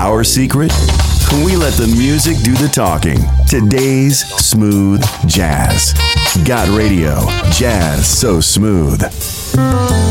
Our secret? We let the music do the talking. Today's smooth jazz. Got radio. Jazz so smooth.